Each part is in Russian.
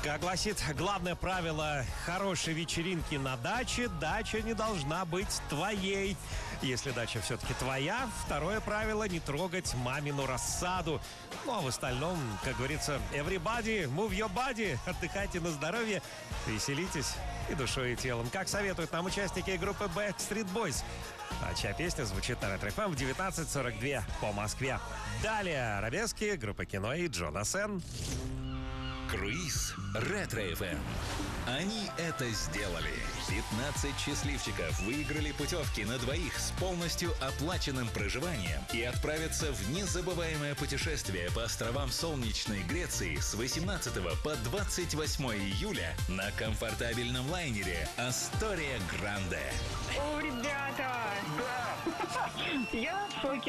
Как гласит главное правило хорошей вечеринки на даче, дача не должна быть твоей. Если дача все-таки твоя, второе правило — не трогать мамину рассаду. Ну а в остальном, как говорится, everybody, move your body, отдыхайте на здоровье, веселитесь и душой, и телом. Как советуют нам участники группы Backstreet Boys. А чья песня звучит на Ретро-ФМ в 19:42 по Москве. Далее арабески, группа Кино и Джона Сен. Круиз Ретро-ФМ. Они это сделали. 15 счастливчиков выиграли путевки на двоих с полностью оплаченным проживанием и отправятся в незабываемое путешествие по островам солнечной Греции с 18 по 28 июля на комфортабельном лайнере «Астория Гранде». О, ребята! Да! Я в шоке.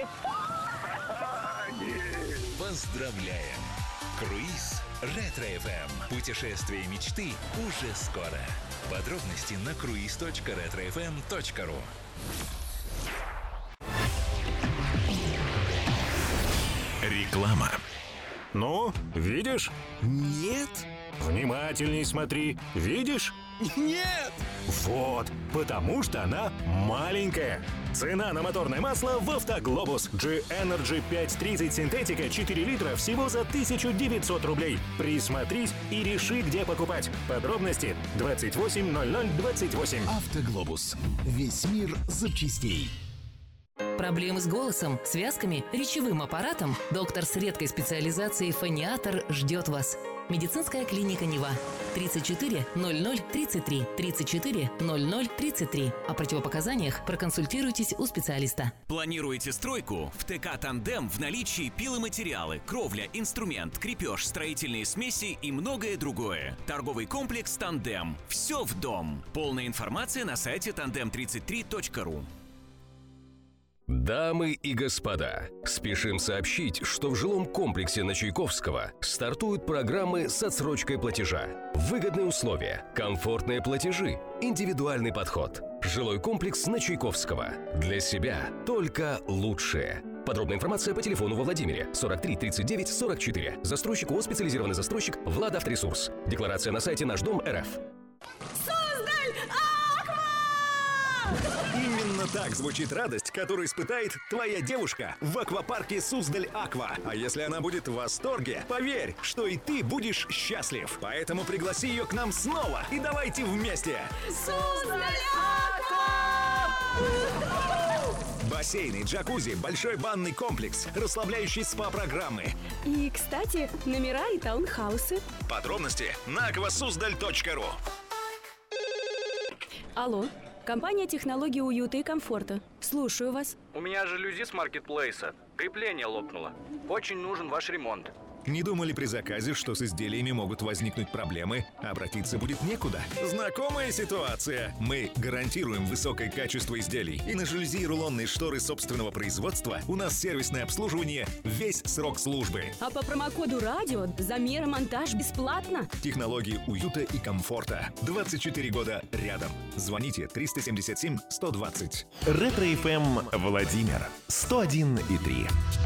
Поздравляем! Круиз Ретро-ФМ. Путешествие мечты уже скоро. Подробности на cruise.retrofm.ru. Реклама. Ну, видишь? Нет. Внимательней смотри. Видишь? Нет. Вот, потому что она маленькая. Цена на моторное масло в «Автоглобус». G-Energy 530 синтетика 4 литра всего за 1900 рублей. Присмотрись и реши, где покупать. Подробности 280028. «Автоглобус». Весь мир запчастей. Проблемы с голосом, связками, речевым аппаратом? Доктор с редкой специализацией фониатор ждет вас. Медицинская клиника «Нева». 34 00 33 34 00 33. О противопоказаниях проконсультируйтесь у специалиста. Планируете стройку? В ТК «Тандем» в наличии пиломатериалы, кровля, инструмент, крепеж, строительные смеси и многое другое. Торговый комплекс «Тандем». Все в дом. Полная информация на сайте tandem33.ru. Дамы и господа, спешим сообщить, что в жилом комплексе на Чайковского стартуют программы с отсрочкой платежа. Выгодные условия, комфортные платежи, индивидуальный подход. Жилой комплекс на Чайковского. Для себя только лучшее. Подробная информация по телефону во Владимире 43 39 44. Застройщик ООО «Специализированный застройщик» «Владавторесурс». Декларация на сайте «Наш дом РФ». Именно так звучит радость, которую испытает твоя девушка в аквапарке «Суздаль Аква». А если она будет в восторге, поверь, что и ты будешь счастлив. Поэтому пригласи ее к нам снова и давайте вместе. Суздаль Аква! Бассейны, джакузи, большой банный комплекс, расслабляющие СПА-программы. И, кстати, номера и таунхаусы. Подробности на aquasuzdal.ru. Алло. Компания технологии уюта и комфорта. Слушаю вас. У меня жалюзи с маркетплейса. Крепление лопнуло. Очень нужен ваш ремонт. Не думали при заказе, что с изделиями могут возникнуть проблемы, а обратиться будет некуда? Знакомая ситуация. Мы гарантируем высокое качество изделий. И на жалюзи и рулонные шторы собственного производства у нас сервисное обслуживание весь срок службы. А по промокоду «Радио» замер и монтаж бесплатно. Технологии уюта и комфорта. 24 года рядом. Звоните 377 120. Ретро-ФМ Владимир 101,3.